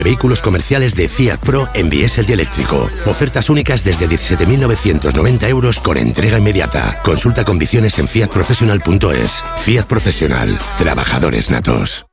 Vehículos comerciales de Fiat Pro en diésel y eléctrico. Ofertas únicas desde 17.990 euros con entrega inmediata. Consulta condiciones en fiatprofessional.es. Fiat Profesional. Trabajadores natos.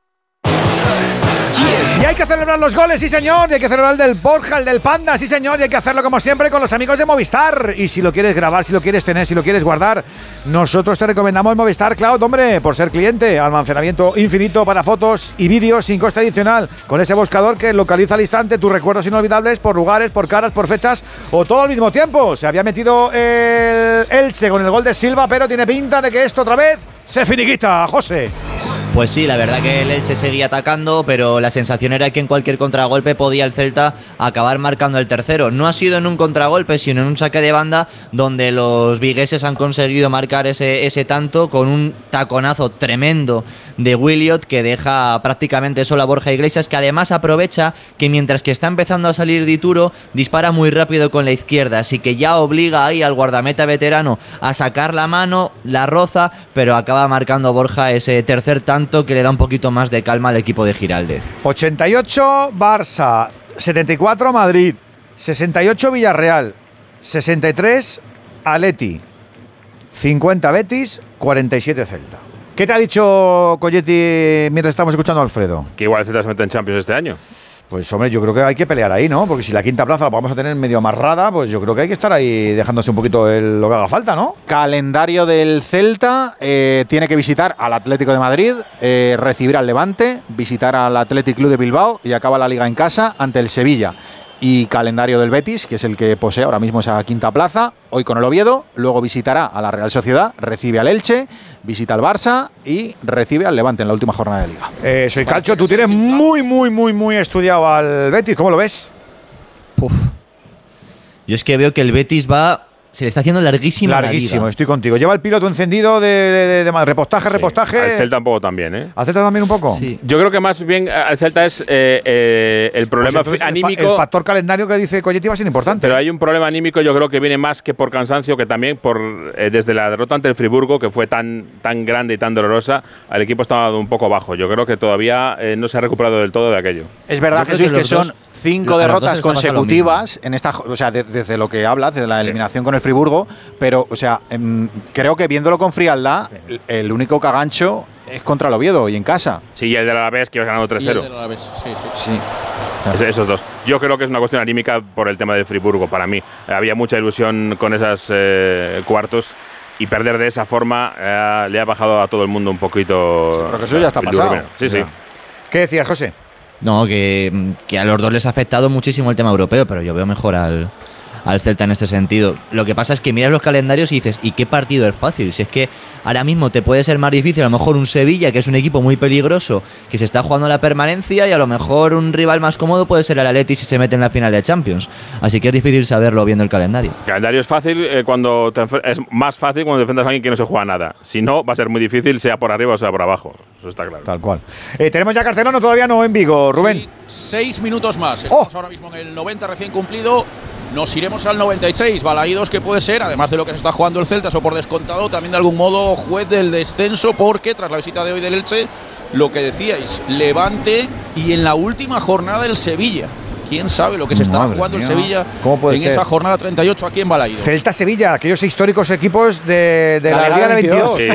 Y hay que celebrar los goles, sí señor, y hay que celebrar el del Borja, el del Panda, sí señor, y hay que hacerlo como siempre con los amigos de Movistar. Y si lo quieres grabar, si lo quieres tener, si lo quieres guardar, nosotros te recomendamos Movistar Cloud, hombre, por ser cliente. Almacenamiento infinito para fotos y vídeos sin coste adicional, con ese buscador que localiza al instante tus recuerdos inolvidables por lugares, por caras, por fechas o todo al mismo tiempo. Se había metido el Elche con el gol de Silva, pero tiene pinta de que esto otra vez se finiquita, José. Pues sí, la verdad que el Elche seguía atacando, pero la sensación era que en cualquier contragolpe podía el Celta acabar marcando el tercero. No ha sido en un contragolpe, sino en un saque de banda donde los vigueses han conseguido marcar ese tanto con un taconazo tremendo de Williot que deja prácticamente solo a Borja Iglesias, que además aprovecha que mientras que está empezando a salir Dituro, dispara muy rápido con la izquierda, así que ya obliga ahí al guardameta veterano a sacar la mano, la roza, pero acaba marcando Borja ese tercer tanto que le da un poquito más de calma al equipo de Giraldez. 88 Barça, 74 Madrid, 68 Villarreal, 63 Atleti, 50 Betis, 47 Celta. ¿Qué te ha dicho Colletti mientras estamos escuchando a Alfredo? Que igual el Celta se mete en Champions este año. Pues hombre, yo creo que hay que pelear ahí, ¿no? Porque si la quinta plaza la vamos a tener medio amarrada, pues yo creo que hay que estar ahí dejándose un poquito lo que haga falta, ¿no? Calendario del Celta, tiene que visitar al Atlético de Madrid, recibir al Levante, visitar al Athletic Club de Bilbao y acaba la Liga en casa ante el Sevilla. Y calendario del Betis, que es el que posee ahora mismo esa quinta plaza, hoy con el Oviedo, luego visitará a la Real Sociedad, recibe al Elche, visita al Barça y recibe al Levante en la última jornada de Liga. Soy Calcho, tú tienes muy estudiado al Betis, ¿cómo lo ves? Uf. Yo es que veo que el Betis se le está haciendo larguísimo. Larguísimo, estoy contigo. Lleva el piloto encendido de repostaje. Al Celta un poco también, ¿eh? ¿Al Celta también un poco? Sí. Yo creo que más bien al Celta es el problema pues anímico. El factor calendario que dice Colletti va a ser importante. Pero hay un problema anímico, yo creo que viene más que por cansancio, que también por desde la derrota ante el Friburgo, que fue tan grande y tan dolorosa, el equipo estaba un poco bajo. Yo creo que todavía no se ha recuperado del todo de aquello. Es verdad, Jesús, que son 5 derrotas consecutivas en esta, o sea, desde lo que hablas, desde la eliminación con el Friburgo, pero, o sea, creo que viéndolo con frialdad, el único cagancho es contra el Oviedo y en casa. Sí, y el del Alavés, que has ganado 3-0. Y el del Alavés, sí. Claro. Esos dos. Yo creo que es una cuestión anímica por el tema del Friburgo, para mí. Había mucha ilusión con esas cuartos y perder de esa forma le ha bajado a todo el mundo un poquito. Sí, pero que eso ya está pasado. Sí. ¿Qué decías, José? No, que a los dos les ha afectado muchísimo el tema europeo, pero yo veo mejor al Celta en este sentido. Lo que pasa es que miras los calendarios y dices, ¿y qué partido es fácil? Si es que ahora mismo te puede ser más difícil, a lo mejor un Sevilla, que es un equipo muy peligroso, que se está jugando la permanencia, y a lo mejor un rival más cómodo puede ser el Atleti si se mete en la final de Champions. Así que es difícil saberlo viendo el calendario. El calendario es fácil es más fácil cuando defendas a alguien que no se juega nada. Si no, va a ser muy difícil, sea por arriba o sea por abajo. Eso está claro. Tal cual. ¿Tenemos ya Carcelón o todavía no en Vigo, Rubén? Sí, 6 minutos más. Estamos ahora mismo en el 90 recién cumplido. Nos iremos al 96. Balaídos, que puede ser, además de lo que se está jugando el Celta, eso por descontado, también de algún modo juez del descenso, porque tras la visita de hoy del Elche, lo que decíais, Levante y en la última jornada el Sevilla. ¿Quién sabe lo que se estará jugando el Sevilla en esa jornada 38 aquí en Balaídos? Celta-Sevilla, aquellos históricos equipos de la Liga de 22. Sí.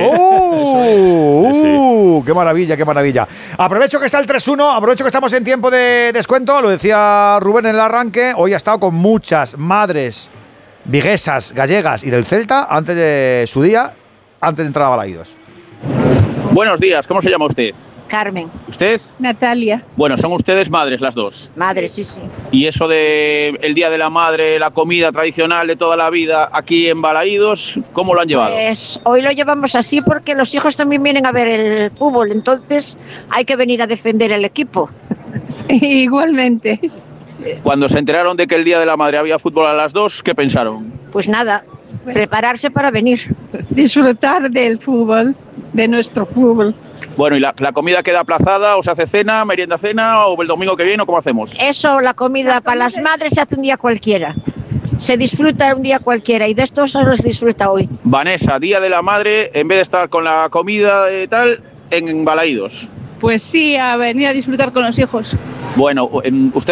¡Qué maravilla, qué maravilla! Aprovecho que está el 3-1, aprovecho que estamos en tiempo de descuento, lo decía Rubén en el arranque, hoy ha estado con muchas madres viguesas, gallegas y del Celta antes de su día, antes de entrar a Balaídos. Buenos días, ¿cómo se llama usted? Carmen. ¿Usted? Natalia. Bueno, son ustedes madres las dos. Madre, sí. Y eso de el Día de la Madre, la comida tradicional de toda la vida aquí en Balaídos, ¿cómo lo han llevado? Pues hoy lo llevamos así porque los hijos también vienen a ver el fútbol, entonces hay que venir a defender el equipo. Igualmente. Cuando se enteraron de que el Día de la Madre había fútbol a las 2, ¿qué pensaron? Pues nada, prepararse para venir. Disfrutar del fútbol, de nuestro fútbol. Bueno, ¿y la comida queda aplazada o se hace cena, merienda cena o el domingo que viene o cómo hacemos? Eso, la comida para las madres se hace un día cualquiera. Se disfruta un día cualquiera y de esto solo se disfruta hoy. Vanessa, Día de la Madre, en vez de estar con la comida y tal, en Balaídos. Pues sí, a venir a disfrutar con los hijos. Bueno, usted